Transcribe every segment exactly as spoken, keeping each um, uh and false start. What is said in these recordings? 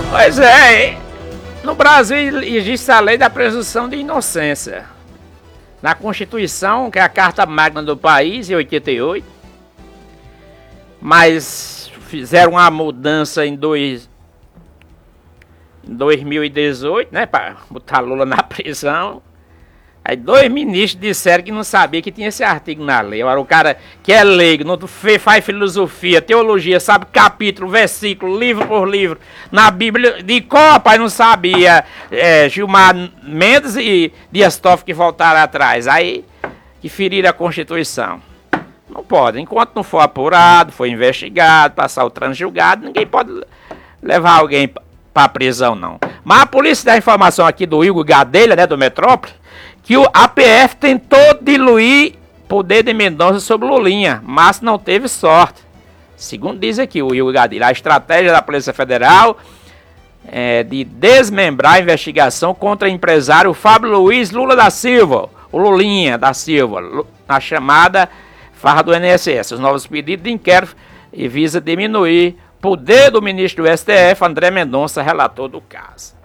Pois é, no Brasil existe a lei da presunção de inocência. Na Constituição, que é a Carta Magna do país, em oitenta e oito, mas fizeram uma mudança em, dois, em dois mil e dezoito, né, para botar Lula na prisão. Aí dois ministros disseram que não sabia que tinha esse artigo na lei. Agora o cara que é leigo, não faz filosofia, teologia, sabe capítulo, versículo, livro por livro, na Bíblia, de qual pai não sabia, é, Gilmar Mendes e Dias Toffoli que voltaram atrás. Aí que feriram a Constituição. Não pode, enquanto não for apurado, for investigado, passar o transjulgado, ninguém pode levar alguém para a prisão não. Mas a polícia dá informação aqui do Igor Gadelha, né, do Metrópole, que o A P F tentou diluir poder de Mendonça sobre Lulinha, mas não teve sorte. Segundo diz aqui o Igor Gadelha, a estratégia da Polícia Federal é de desmembrar a investigação contra o empresário Fábio Luiz Lula da Silva, o Lulinha da Silva, na chamada farra do I N S S. Os novos pedidos de inquérito e visa diminuir o poder do ministro do S T F, André Mendonça, relator do caso.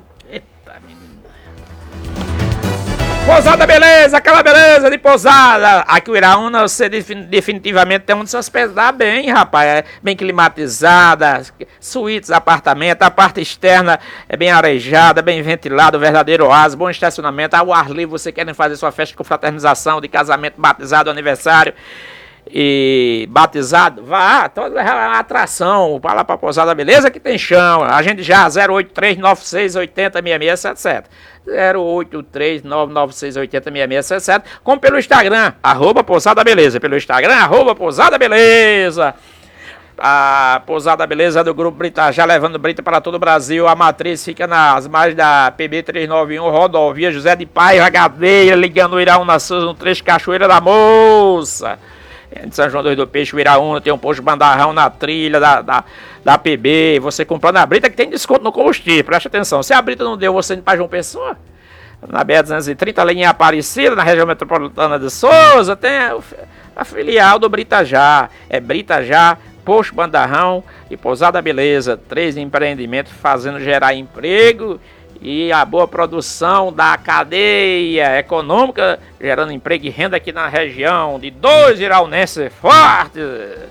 Pousada Beleza, aquela beleza de Pousada. Aqui o Iraúna, você definitivamente tem onde se hospedar bem, rapaz. É bem climatizada, suítes, apartamento, a parte externa é bem arejada, bem ventilada, verdadeiro oásis, bom estacionamento, ao ar livre. Você quer fazer sua festa com fraternização, de casamento, batizado, aniversário e batizado? Vá, toda é uma atração. Vai lá pra Pousada Beleza que tem chão. A gente já zero oito três nove seis oito zero seis seis sete sete. zero oito três nove nove seis oito zero seis seis sete sete, como pelo Instagram, arroba Pousada Beleza, pelo Instagram, arroba Pousada Beleza. A Pousada Beleza é do Grupo Brita, já levando Brita para todo o Brasil. A matriz fica nas margens da P B trezentos e noventa e um, rodovia José de Paiva, Gadelha, ligando o Iraúna Souza no trecho Cachoeira da Moça. De São João do Peixe, o Iraúna, tem um posto de bandarrão na trilha da, da, da P B. Você comprando a Brita que tem desconto no combustível, preste atenção. Se a Brita não deu você indo para João Pessoa, na B R duzentos e trinta, ali em Aparecida, na região metropolitana de Souza, tem a, a filial do Brita Já. É Brita Já, posto bandarrão e Pousada Beleza. Três empreendimentos fazendo gerar emprego e a boa produção da cadeia econômica, gerando emprego e renda aqui na região de dois iraunenses fortes.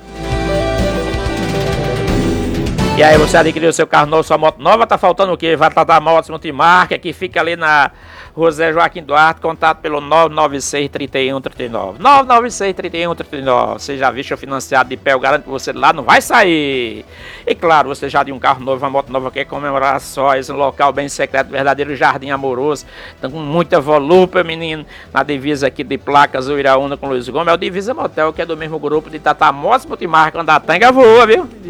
E aí você adquiriu seu carro novo, sua moto nova, tá faltando o quê? Vai tratar motos multimarca, que fica ali na Rua José Joaquim Duarte, contato pelo nove nove seis, três um três nove. nove nove seis, três um três nove. Você já viu financiado de pé, eu garanto que você lá não vai sair. E claro, você já tem um carro novo, uma moto nova, quer comemorar só esse local bem secreto, verdadeiro jardim amoroso. Então com muita volúpia, menino, na divisa aqui de placas, o Iraúna com Luiz Gomes. É o Divisa Motel, que é do mesmo grupo de Tata Motos Multimarca, Andatanga voa, viu?